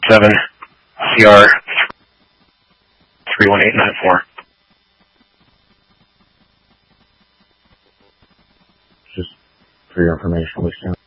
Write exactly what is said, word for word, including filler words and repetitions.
seven C R three one eight nine four. Just for your information, we stand